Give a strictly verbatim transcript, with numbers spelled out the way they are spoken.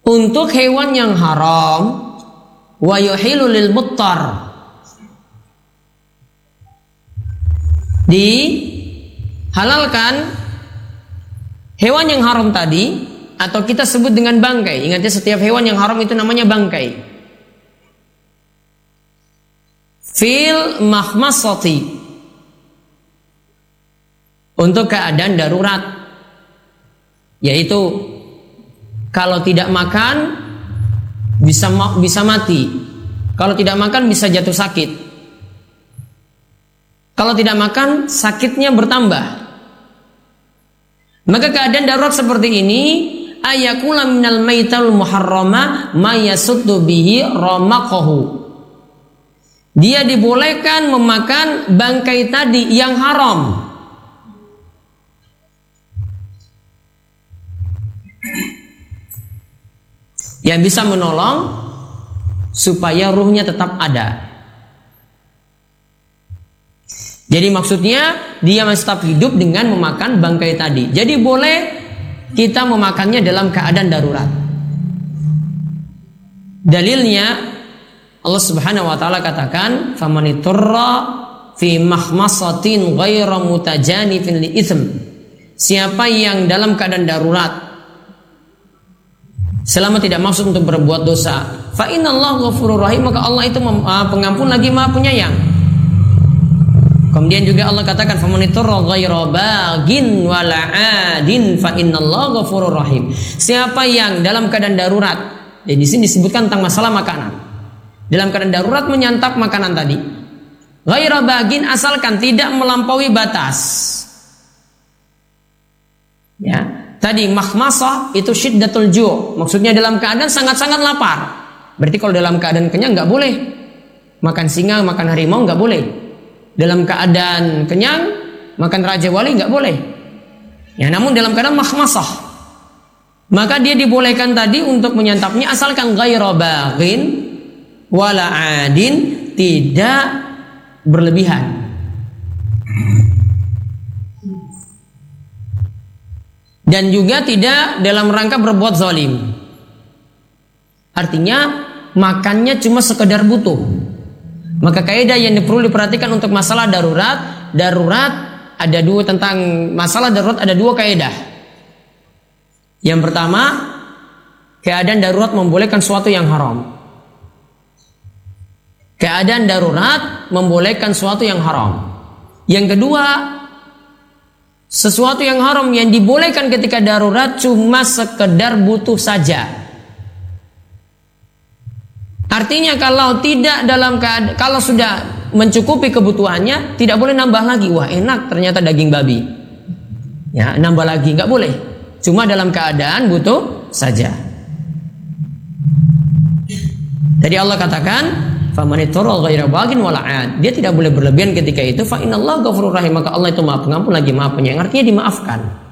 untuk hewan yang haram, wa yuhilu lil muttar, dihalalkan hewan yang haram tadi, atau kita sebut dengan bangkai. Ingatnya setiap hewan yang haram itu namanya bangkai. Fil mahmasati, untuk keadaan darurat, yaitu kalau tidak makan bisa bisa mati, kalau tidak makan bisa jatuh sakit, kalau tidak makan sakitnya bertambah. Maka keadaan darurat seperti ini, ayakula minal maital muharrama ma yasuddu bihi ramaqahu, dia dibolehkan memakan bangkai tadi yang haram, yang bisa menolong supaya ruhnya tetap ada. Jadi maksudnya dia masih tetap hidup dengan memakan bangkai tadi. Jadi boleh kita memakannya dalam keadaan darurat. Dalilnya Allah Subhanahu wa taala katakan, "Famaniturra fi mahmasatin ghaira mutajanifin li itsm." Siapa yang dalam keadaan darurat selama tidak maksud untuk berbuat dosa, fa innallaha ghafurur rahim, maka Allah itu pengampun lagi Maha Penyayang. Kemudian juga Allah katakan, "Famaniturra ghaira bagin wala adin fa innallaha ghafurur rahim." Siapa yang dalam keadaan darurat, ya di sini disebutkan tentang masalah makanan. Dalam keadaan darurat menyantap makanan tadi, ghaira bagin, asalkan tidak melampaui batas. Ya, tadi mahmasah itu syiddatul ju', maksudnya dalam keadaan sangat-sangat lapar. Berarti kalau dalam keadaan kenyang nggak boleh makan singa, makan harimau nggak boleh. Dalam keadaan kenyang makan raja wali nggak boleh. Ya, namun dalam keadaan mahmasah, maka dia dibolehkan tadi untuk menyantapnya asalkan ghaira bagin wala adin, tidak berlebihan. Dan juga tidak dalam rangka berbuat zalim. Artinya makannya cuma sekedar butuh. Maka kaidah yang perlu diperhatikan untuk masalah darurat, darurat ada dua, tentang masalah darurat ada dua kaidah. Yang pertama, keadaan darurat membolehkan sesuatu yang haram. Keadaan darurat membolehkan sesuatu yang haram. Yang kedua, sesuatu yang haram yang dibolehkan ketika darurat cuma sekedar butuh saja. Artinya kalau tidak dalam keadaan, kalau sudah mencukupi kebutuhannya, tidak boleh nambah lagi. Wah, enak ternyata daging babi. Ya, nambah lagi nggak boleh. Cuma dalam keadaan butuh saja. Jadi Allah katakan, famaniturra ghaira bagin wala ad. Dia tidak boleh berlebihan ketika itu. Fa innallaha ghafurur rahim, maka Allah itu Maha Pengampun lagi Maha Penyayang. Artinya dimaafkan.